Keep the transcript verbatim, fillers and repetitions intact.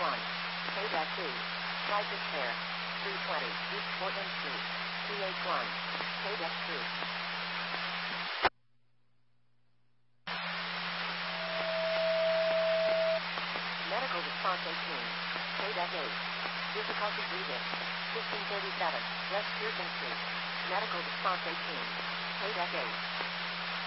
one. K-two. Private Care. three twenty East Portland Street. C H one. K-two. Medical response eighteen. K-eight. Difficulty breathing. fifteen thirty-seven West Curzon Street. Medical response eighteen. K-eight.